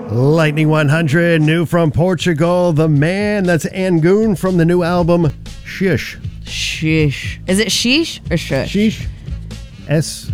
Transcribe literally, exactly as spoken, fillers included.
Lightning one hundred, new from Portugal, The Man. That's Angoon from the new album, Shish. Shish. Is it sheesh or shush? Sheesh. S